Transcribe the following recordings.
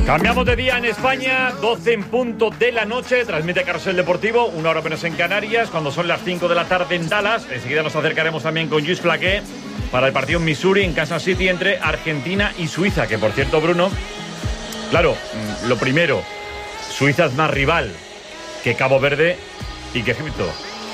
Cambiamos de día en España, 12 en punto de la noche, transmite Carrusel Deportivo, 1 hora menos en Canarias, cuando son las 5 de la tarde en Dallas. Enseguida nos acercaremos también con Lluís Flaqué para el partido en Missouri, en Kansas City, entre Argentina y Suiza, que por cierto, Bruno, claro, lo primero, Suiza es más rival que Cabo Verde y que Egipto.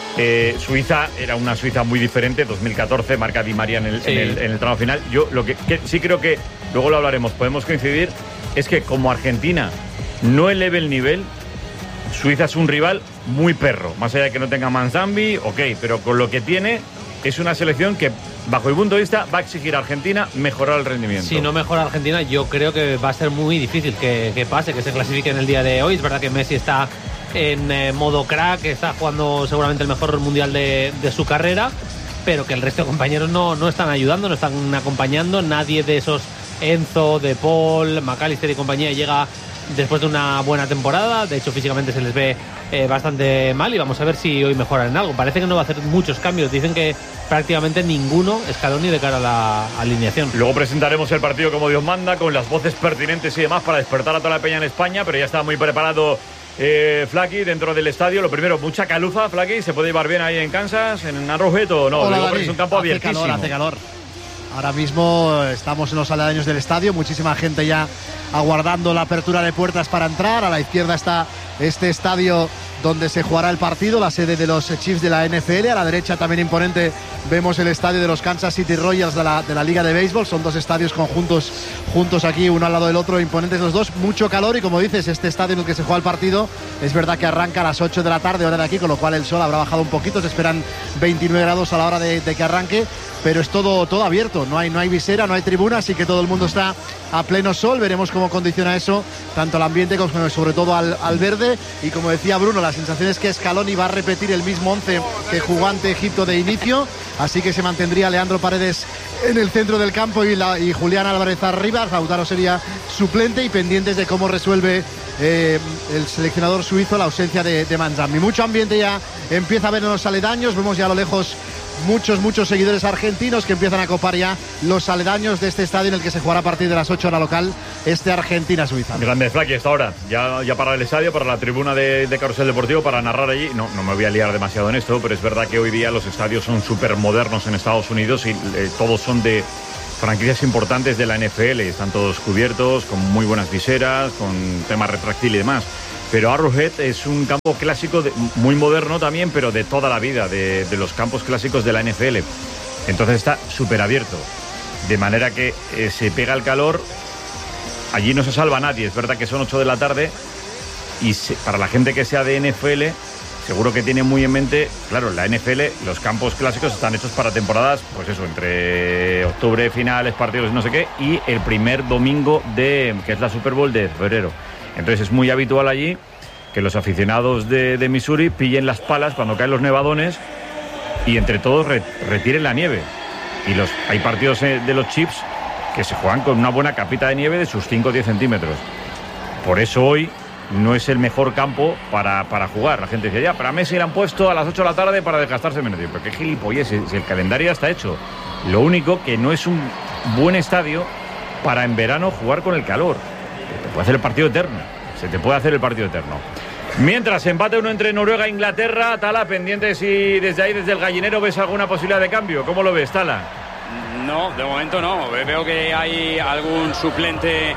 Suiza era una Suiza muy diferente, 2014, marca Di María en el tramo final. Yo lo que sí creo que, luego lo hablaremos, podemos coincidir, es que como Argentina no eleve el nivel, Suiza es un rival muy perro. Más allá de que no tenga Manzambi, ok, pero con lo que tiene, es una selección que, bajo mi punto de vista, va a exigir a Argentina mejorar el rendimiento. Si no mejora Argentina, yo creo que va a ser muy difícil que pase, que se clasifique en el día de hoy. Es verdad que Messi está en modo crack, está jugando seguramente el mejor mundial de su carrera, pero que el resto de compañeros no están ayudando, no están acompañando. Nadie de esos, Enzo, De Paul, McAllister y compañía, llega después de una buena temporada. De hecho, físicamente se les ve bastante mal, y vamos a ver si hoy mejoran en algo. Parece que no va a hacer muchos cambios, dicen que prácticamente ninguno, Scaloni, de cara a la alineación. Luego presentaremos el partido como Dios manda, con las voces pertinentes y demás para despertar a toda la peña en España, pero ya está muy preparado Flaky dentro del estadio. Lo primero, mucha caluza, Flaky, ¿se puede llevar bien ahí en Kansas, en Arrowhead o no? Hola, Digo, es un campo abiertísimo. Hace calor. Ahora mismo estamos en los aledaños del estadio, muchísima gente ya aguardando la apertura de puertas para entrar. A la izquierda está este estadio donde se jugará el partido, la sede de los Chiefs de la NFL. A la derecha, también imponente, vemos el estadio de los Kansas City Royals de la Liga de Béisbol. Son dos estadios juntos aquí, uno al lado del otro, imponentes los dos. Mucho calor, y como dices, este estadio en el que se juega el partido, es verdad que arranca a las 8 de la tarde, hora de aquí, con lo cual el sol habrá bajado un poquito. Se esperan 29 grados a la hora de que arranque, pero es todo abierto, no hay visera, no hay tribuna, así que todo el mundo está a pleno sol. Veremos cómo condiciona eso tanto al ambiente como sobre todo al verde. Y como decía Bruno, la sensación es que Scaloni va a repetir el mismo 11 que jugó ante Egipto de inicio, así que se mantendría Leandro Paredes en el centro del campo y Julián Álvarez arriba. Lautaro sería suplente, y pendientes de cómo resuelve el seleccionador suizo la ausencia de Manzambi. Mucho ambiente ya empieza a ver en los aledaños, vemos ya a lo lejos muchos seguidores argentinos que empiezan a copar ya los aledaños de este estadio en el que se jugará a partir de las 8 hora local Argentina-Suiza. Grande Flaky, esta hora ya para el estadio, para la tribuna de Carrusel Deportivo, para narrar allí. No me voy a liar demasiado en esto, pero es verdad que hoy día los estadios son súper modernos en Estados Unidos, y todos son de franquicias importantes de la NFL, están todos cubiertos, con muy buenas viseras, con tema retráctil y demás. Pero Arrowhead es un campo clásico, muy moderno también, pero de toda la vida, de los campos clásicos de la NFL. Entonces está súper abierto, de manera que se pega el calor. Allí no se salva nadie. Es verdad que son 8 de la tarde, y para la gente que sea de NFL, seguro que tiene muy en mente, claro, la NFL, los campos clásicos están hechos para temporadas, pues eso, entre octubre, finales, partidos, no sé qué, y el primer domingo que es la Super Bowl de febrero. Entonces es muy habitual allí que los aficionados de Missouri pillen las palas cuando caen los nevadones, y entre todos retiren la nieve. Y hay partidos de los Chiefs que se juegan con una buena capita de nieve de sus 5 o 10 centímetros. Por eso hoy no es el mejor campo para jugar. La gente dice, ya, pero a Messi le han puesto a las 8 de la tarde para desgastarse menos. Pero qué gilipollez, si el calendario ya está hecho. Lo único que no es un buen estadio para en verano jugar con el calor. Te puede hacer el partido eterno. Se te puede hacer el partido eterno. Mientras, empate uno entre Noruega e Inglaterra. Tala, pendiente si desde ahí, desde el gallinero, ves alguna posibilidad de cambio. ¿Cómo lo ves, Tala? No, de momento no. Veo que hay algún suplente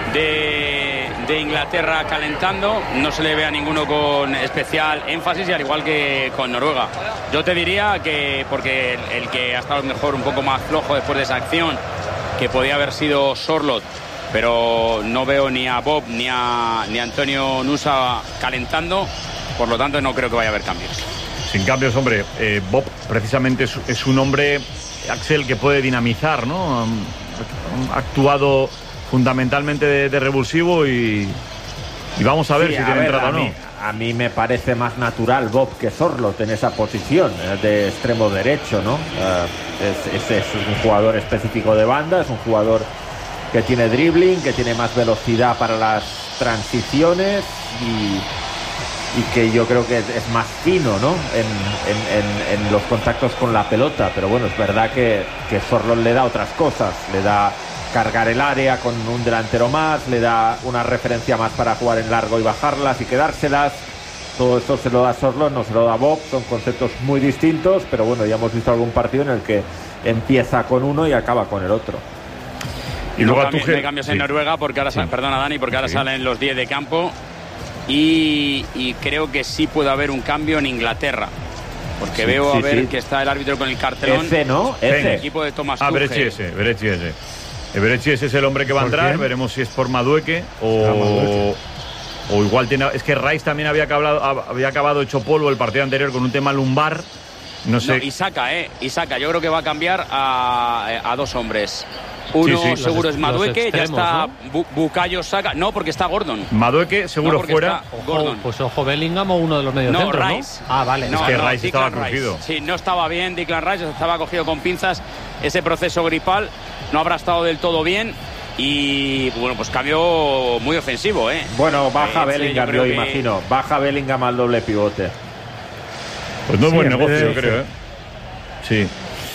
de Inglaterra calentando. No se le ve a ninguno con especial énfasis, y al igual que con Noruega. Yo te diría que, porque el que ha estado mejor, un poco más flojo después de esa acción, que podía haber sido Sorloth, pero no veo ni a Bob ni a Antonio Nusa calentando, por lo tanto no creo que vaya a haber cambios. Sin cambios, hombre. Bob precisamente es un hombre, Axel, que puede dinamizar, ¿no? Ha actuado fundamentalmente de revulsivo, y vamos a ver si tiene entrada o no. A mí me parece más natural Bob que Sorloth en esa posición de extremo derecho, ¿no? Es un jugador específico de banda, es un jugador que tiene dribbling, que tiene más velocidad para las transiciones, y que yo creo que es más fino, ¿no? En los contactos con la pelota. Pero bueno, es verdad que Sorloth le da otras cosas, le da cargar el área con un delantero más, le da una referencia más para jugar en largo y bajarlas y quedárselas. Todo esto se lo da Sorloth, no se lo da Bob, son conceptos muy distintos, pero bueno, ya hemos visto algún partido en el que empieza con uno y acaba con el otro. Y luego no cambios en Noruega, porque ahora perdona Dani, porque ahora salen los 10 de campo y creo que sí puede haber un cambio en Inglaterra. Porque veo que está el árbitro con el cartelón. ¿No? El equipo de Thomas Tuchel. Berechi ese es el hombre que va a entrar. ¿Quién? Veremos si es por Madueke o igual tiene. Es que Rice también había acabado hecho polvo el partido anterior con un tema lumbar. No sé. Isaka, yo creo que va a cambiar a dos hombres. Uno seguro es Madueke, ya está, ¿no? Bukayo Saka. No, porque está Gordon. Madueke seguro fuera. Gordon. Pues ojo Bellingham o uno de los mediocentros, Rice. ¿no? Ah, vale. Es que Rice estaba crujido. Sí, no estaba bien Declan Rice, estaba cogido con pinzas. Ese proceso gripal no habrá estado del todo bien. Y bueno, pues cambio muy ofensivo, ¿eh? Bueno, baja Bellingham, yo imagino. Baja Bellingham al doble pivote. Pues no es buen negocio, creo, ¿eh? Sí.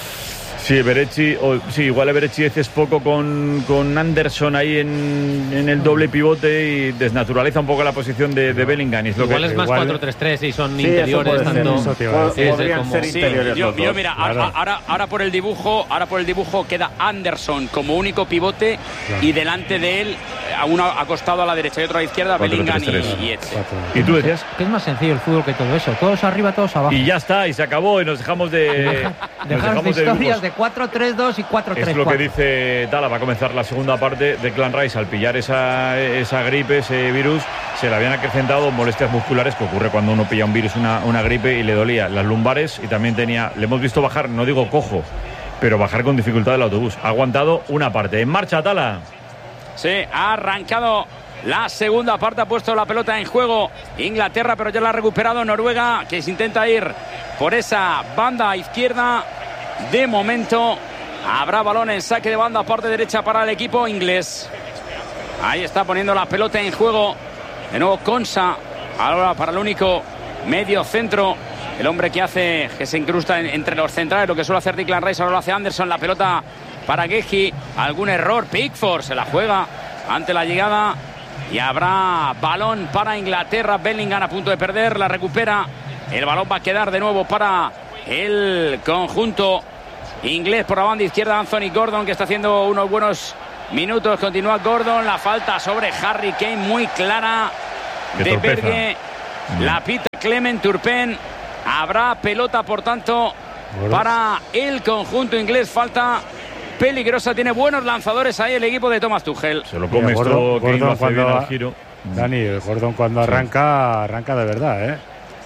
Sí, Berechi, igual Berechi es poco con Anderson ahí en el doble pivote y desnaturaliza un poco la posición de Bellingham. Es igual es más 4-3-3 y son interiores tanto. Podrían ser interiores. Yo mira, claro. ahora por el dibujo queda Anderson como único pivote y delante de él uno acostado a la derecha y otro a la izquierda, Bellingham y Etche. ¿Y tú decías? Que es más sencillo el fútbol que todo eso. Todos arriba, todos abajo. Y ya está, y se acabó y nos dejamos de historias de 4-3-2 y 4-3-4. Es lo que dice Tala. Va a comenzar la segunda parte. Declan Rice, al pillar esa gripe, ese virus, se le habían acrecentado molestias musculares, que ocurre cuando uno pilla un virus, una gripe, y le dolía las lumbares y también le hemos visto bajar, no digo cojo, pero bajar con dificultad el autobús. Ha aguantado una parte. En marcha, Tala. Sí, ha arrancado la segunda parte, ha puesto la pelota en juego Inglaterra, pero ya la ha recuperado Noruega, que se intenta ir por esa banda izquierda. De momento habrá balón en saque de banda, parte derecha para el equipo inglés. Ahí está poniendo la pelota en juego de nuevo Konsa, ahora para el único medio centro, el hombre que se incrusta entre los centrales, lo que suele hacer Declan Rice, ahora lo hace Anderson. La pelota para Geji, algún error, Pickford se la juega ante la llegada y habrá balón para Inglaterra. Bellingham a punto de perder, la recupera, el balón va a quedar de nuevo para el conjunto inglés por la banda izquierda. Anthony Gordon, que está haciendo unos buenos minutos. Continúa Gordon, la falta sobre Harry Kane muy clara de Berge, la pita Clement Turpin. Habrá pelota, por tanto, para el conjunto inglés. Falta peligrosa, tiene buenos lanzadores ahí el equipo de Thomas Tuchel. Se lo come esto, Gordon cuando al giro. Dani, Gordon cuando arranca de verdad, ¿eh?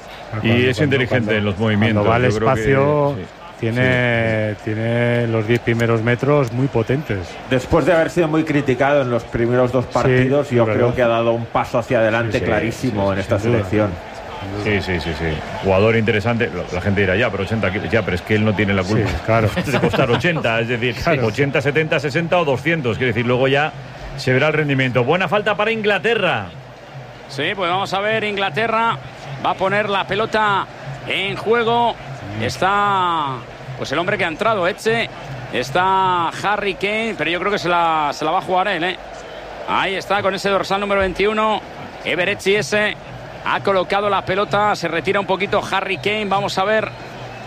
Y es inteligente en los movimientos. Cuando va al espacio, tiene los 10 primeros metros muy potentes. Después de haber sido muy criticado en los primeros dos partidos, yo creo que ha dado un paso hacia adelante clarísimo en esta selección. Sí. Jugador interesante. La gente dirá, pero 80 kilos. Pero es que él no tiene la culpa. Sí, claro. De costar 80, es decir, 80, 70, 60 o 200. Quiere decir, luego ya se verá el rendimiento. Buena falta para Inglaterra. Sí, pues vamos a ver. Inglaterra va a poner la pelota en juego. Está pues el hombre que ha entrado, Etche. Está Harry Kane, pero yo creo que se la va a jugar él, ¿eh? Ahí está, con ese dorsal número 21. Eberechi ese ha colocado la pelota. Se retira un poquito Harry Kane. Vamos a ver.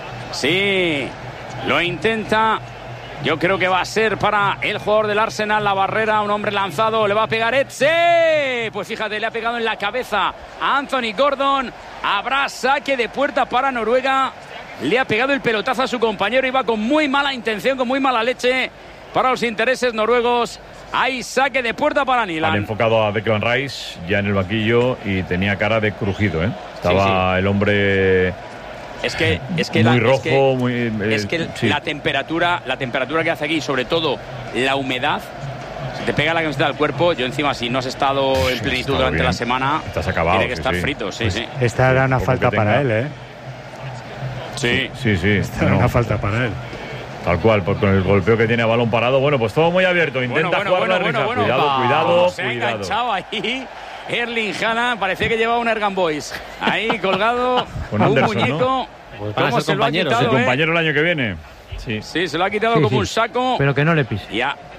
Sí, lo intenta. Yo creo que va a ser para el jugador del Arsenal. La barrera, un hombre lanzado. Le va a pegar Etche. Pues fíjate, le ha pegado en la cabeza a Anthony Gordon. Habrá saque de puerta para Noruega. Le ha pegado el pelotazo a su compañero. Iba con muy mala intención, con muy mala leche para los intereses noruegos. Hay saque de puerta para Nilan. Han enfocado a Declan Rice ya en el banquillo y tenía cara de crujido, ¿eh? Estaba el hombre... Es que muy rojo, la temperatura que hace aquí, sobre todo la humedad, se te pega la camiseta al cuerpo. Yo encima, si no has estado en plenitud durante la semana, estás acabado. Tiene que estar frito, sí. Esta era una falta para él, ¿eh? Sí. Esta era una falta para él. Tal cual, con el golpeo que tiene a balón parado. Bueno, pues todo muy abierto. Intenta jugar la risa. Cuidado. Se ha enganchado ahí Erling Haaland. Parecía que llevaba un Ergan Boys ahí colgado. Con Anderson, un muñeco. ¿no? Pues ¿cómo se lo ha quitado? El compañero el año que viene. Sí, se lo ha quitado como un saco. Pero que no le pise.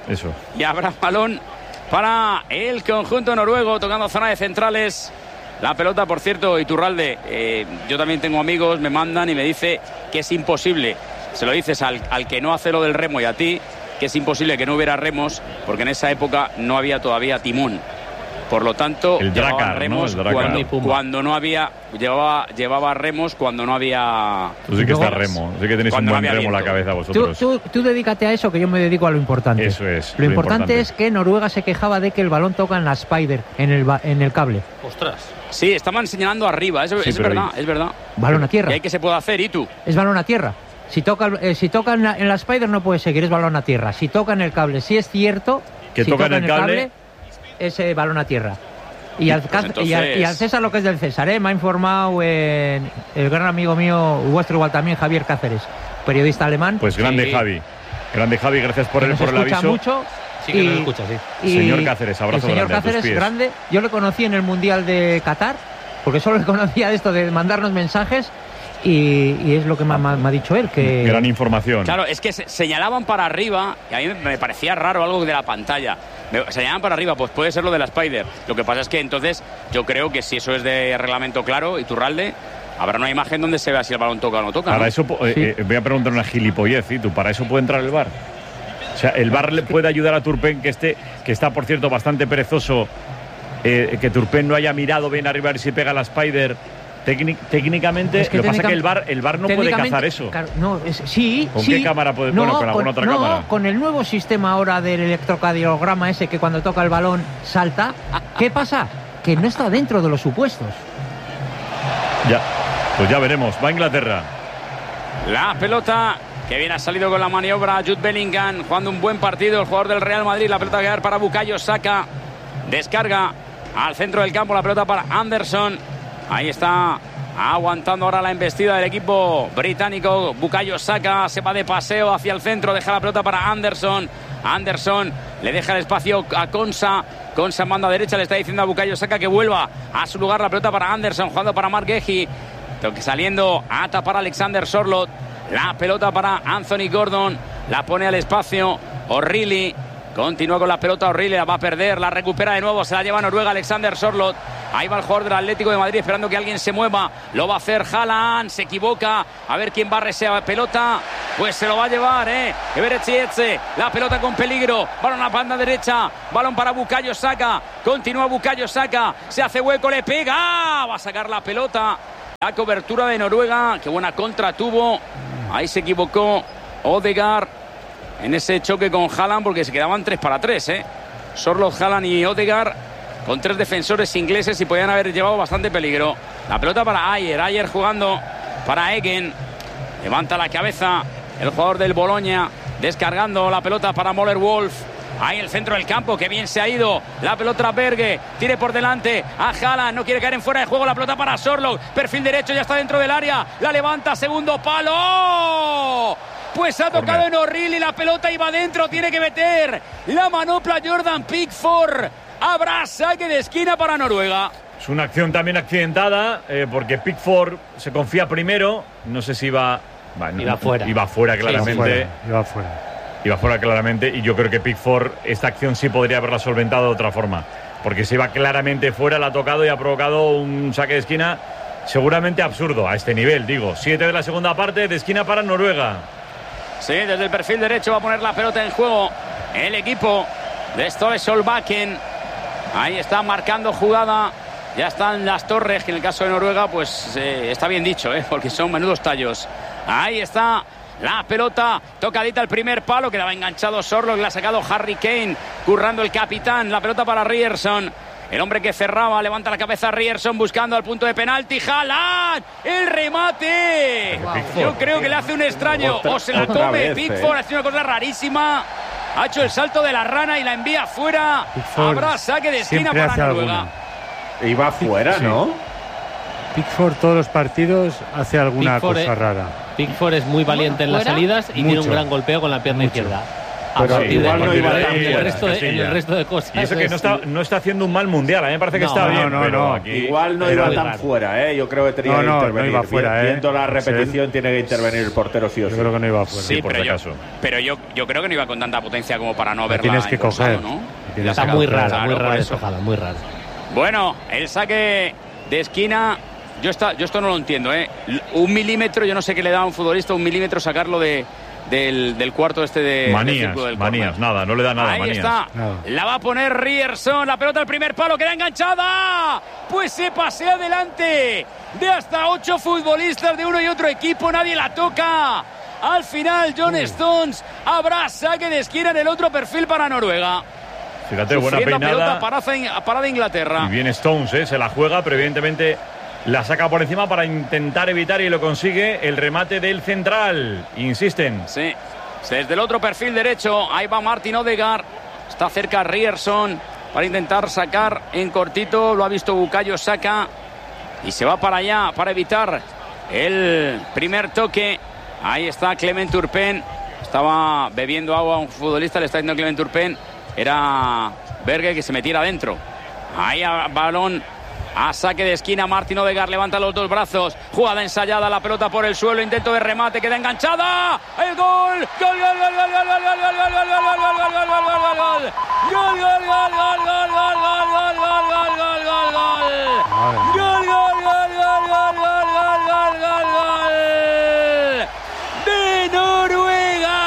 Eso. Y habrá balón para el conjunto noruego, tocando zona de centrales. La pelota, por cierto, Iturralde, yo también tengo amigos, me mandan y me dice que es imposible. Se lo dices al que no hace lo del remo y a ti, que es imposible que no hubiera remos, porque en esa época no había todavía timón. Por lo tanto, el llevaban Drakkar, remos ¿no? cuando no había, llevaba remos cuando no había. Tú sí que estás remo, sí que tenéis un buen remo en la cabeza vosotros. Tú dedícate a eso, que yo me dedico a lo importante. Eso es. Lo importante es que Noruega se quejaba de que el balón toca en la Spider, en el cable. Ostras. Sí, estaban señalando arriba, es verdad, es verdad. Balón a tierra. ¿Y ahí qué se puede hacer, y tú? Es balón a tierra. Si toca en la Spider no puede seguir, es balón a tierra. Si toca en el cable, sí es cierto que si toca en el cable es balón a tierra. Y al César lo que es del César, me ha informado el gran amigo mío, vuestro igual también, Javier Cáceres, periodista alemán. Pues grande Javi, gracias por el aviso. Mucho. Sí que nos escucha, sí. Señor Cáceres, abrazo grande. Señor Cáceres, grande. Yo le conocí en el Mundial de Qatar, porque solo le conocía de esto de mandarnos mensajes. Y es lo que me ha dicho él, que... Gran información. Claro, es que señalaban para arriba, y a mí me parecía raro algo de la pantalla. Señalaban para arriba, pues puede ser lo de la Spider. Lo que pasa es que entonces yo creo que si eso es de reglamento claro, Iturralde, habrá una imagen donde se vea si el balón toca o no toca. Para ¿no? eso, voy a preguntar una gilipollez, ¿y tú? ¿Para eso puede entrar el VAR? O sea, ¿el VAR le puede ayudar a Turpin, que está, por cierto, bastante perezoso, que Turpin no haya mirado bien arriba a ver si pega la Spider? Técnicamente, lo que pasa es que el VAR no puede cazar eso. Claro, no, sí. ¿Con qué cámara puede? Con alguna otra cámara. Con el nuevo sistema ahora del electrocardiograma ese que cuando toca el balón salta. ¿Qué pasa? Que no está dentro de los supuestos. Ya, pues ya veremos. Va Inglaterra. La pelota que bien ha salido con la maniobra. Jude Bellingham jugando un buen partido. El jugador del Real Madrid. La pelota que va a dar para Bukayo Saka. Descarga al centro del campo. La pelota para Anderson. Ahí está aguantando ahora la embestida del equipo británico. Bukayo Saka se va de paseo hacia el centro, deja la pelota para Anderson. Anderson le deja el espacio a Konsa. Konsa en banda derecha, le está diciendo a Bukayo Saka que vuelva a su lugar. La pelota para Anderson, jugando para Mark Gehi. Saliendo a tapar Alexander Sorloth. La pelota para Anthony Gordon. La pone al espacio O'Reilly. Continúa con la pelota O'Reilly, la va a perder, la recupera de nuevo, se la lleva Noruega, Alexander Sorloth. Ahí va el jugador del Atlético de Madrid esperando que alguien se mueva. Lo va a hacer Haaland, se equivoca. A ver quién barre esa pelota. Pues se lo va a llevar, Eberechieze. La pelota con peligro. Balón a la banda derecha. Balón para Bukayo Saka. Continúa Bukayo Saka. Se hace hueco, le pega. Va a sacar la pelota. La cobertura de Noruega. Qué buena contra tuvo. Ahí se equivocó Odegaard en ese choque con Haaland, porque se quedaban 3 para 3, Sorloth, Haaland y Odegaard con 3 defensores ingleses y podían haber llevado bastante peligro. La pelota para Ayer jugando para Egen. Levanta la cabeza el jugador del Bologna, descargando la pelota para Möller-Wolf. Ahí el centro del campo, que bien se ha ido. La pelota Berge, tire por delante a Haaland, no quiere caer en fuera de juego. La pelota para Sorloth, perfil derecho, ya está dentro del área. La levanta, segundo palo. Pues ha tocado en O'Reilly, la pelota iba adentro, tiene que meter la manopla Jordan Pickford. Habrá saque de esquina para Noruega. Es una acción también accidentada, porque Pickford se confía primero. No sé si iba fuera. Iba fuera claramente. Iba fuera claramente. Y yo creo que Pickford esta acción sí podría haberla solventado de otra forma. Porque se iba claramente fuera, la ha tocado y ha provocado un saque de esquina seguramente absurdo a este nivel. Digo, 7 de la segunda parte, de esquina para Noruega. Sí, desde el perfil derecho va a poner la pelota en juego el equipo de Ståle Solbakken. Ahí está marcando jugada. Ya están las torres, que en el caso de Noruega pues está bien dicho, porque son menudos tallos. Ahí está la pelota, tocadita el primer palo, quedaba enganchado Sorloth, que la ha sacado Harry Kane, currando el capitán. La pelota para Ryerson, el hombre que cerraba, levanta la cabeza Ryerson buscando al punto de penalti. Haaland, el remate. Yo creo que le hace un extraño, o se la come Pickford. Ha sido una cosa rarísima. Ha hecho el salto de la rana y la envía fuera. Habrá saque de esquina para Noruega. Iba fuera, ¿no? Pickford todos los partidos hace alguna cosa rara. Pickford es muy valiente en las salidas y tiene un gran golpeo con la pierna izquierda. Pero igual no iba tan en el fuera. resto de cosas. Y eso que no está haciendo un mal mundial. A mí me parece que está bien. Pero aquí, igual no iba tan fuera, ¿eh? Yo creo que tenía que intervenir. No iba fuera, Viendo la repetición, tiene que intervenir el portero sí o sí. Yo creo que no iba fuera. Sí, por si acaso. pero yo creo que no iba con tanta potencia como para no haberla tienes que impulsado, coger. ¿no? Está muy rara, Claro, muy por rara eso. desojada, muy rara. Bueno, el saque de esquina, yo esto no lo entiendo, ¿eh? 1 milímetro, yo no sé qué le da a un futbolista 1 milímetro sacarlo del cuarto del círculo del Manías, córner. nada, no le da nada. Ahí Manías. está, Nada. la va a poner Ryerson, la pelota al primer palo, queda enganchada, pues se pasea adelante de hasta 8 futbolistas de uno y otro equipo, nadie la toca. Al final John Stones, habrá saque de esquina en el otro perfil para Noruega. Fíjate, buena Sufriendo peinada. pelota parada Inglaterra. Y bien Stones, se la juega, pero evidentemente la saca por encima para intentar evitar, y lo consigue, el remate del central. Insisten. Sí, desde el otro perfil derecho, ahí va Martin Odegaard. Está cerca Ryerson para intentar sacar en cortito. Lo ha visto Bukayo Saka y se va para allá para evitar el primer toque. Ahí está Clement Turpin. Estaba bebiendo agua a un futbolista, le está diciendo Clement Turpin. Era Berge que se metiera adentro. Ahí balón a saque de esquina. Martin Odegaard levanta los dos brazos. Jugada ensayada, la pelota por el suelo. Intento de remate, queda enganchada. El gol. Gol, gol, gol, gol, gol, gol, gol, gol, gol, gol, gol, gol, gol, gol, gol, gol, gol. Gol, gol, gol, gol, gol, gol, gol, gol, gol, gol, gol, gol, gol. Gol, gol, gol, gol, gol, gol, gol, gol, gol. De Noruega.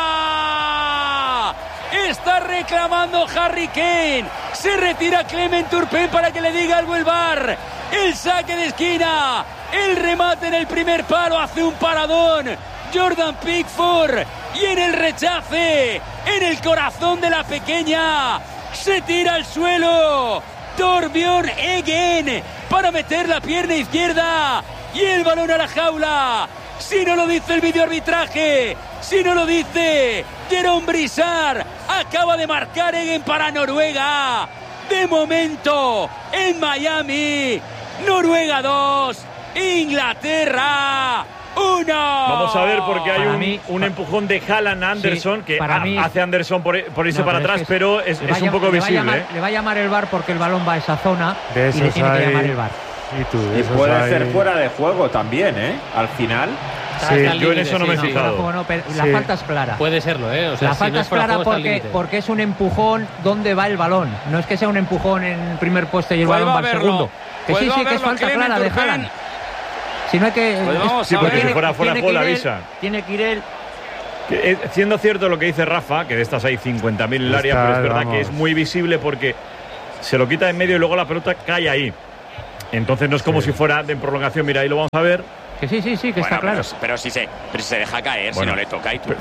Está reclamando Harry Kane. Se retira Clement Turpin para que le diga algo el VAR. El saque de esquina. El remate en el primer palo. Hace un paradón Jordan Pickford. Y en el rechace, en el corazón de la pequeña, se tira al suelo Torbjörn Eggen para meter la pierna izquierda. Y el balón a la jaula. Si no lo dice el videoarbitraje, si no lo dice Jerome Brisard, acaba de marcar Eggen para Noruega. De momento, en Miami, Noruega 2, Inglaterra 1. Vamos a ver, porque hay Para mí, un empujón de Haaland a Anderson, sí, que para mí, hace Anderson por irse no, para pero atrás, pero es un poco visible. Le va a llamar el VAR porque el balón va a esa zona De y le esos tiene que hay- llamar el VAR. Y Y puede ser fuera de juego también, ¿eh? Al final. Sí, yo en eso no me he fijado. No, pero la Sí. falta es clara. Puede serlo, ¿eh? O sea, La si falta no es fuera clara juego, está al límite. porque es un empujón donde va el balón. No es que sea un empujón en el primer puesto y el Vuelvo balón va a al verlo. segundo. Que sí, Vuelvo a sí, que es verlo, falta Clement clara de Turpin. Haaland. Si no hay que... Pues vamos Sí, a porque ver. si fuera tiene fuera, que la ir él, avisa. tiene que ir él. Siendo cierto lo que dice Rafa, que de estas hay 50.000 en el área, Está, pero es verdad vamos. que es muy visible porque se lo quita en medio y luego la pelota cae ahí. Entonces no es como si fuera de prolongación. Mira, ahí lo vamos a ver. Que sí, que Bueno, está claro. pero si se deja caer, Bueno, si no le toca y tú.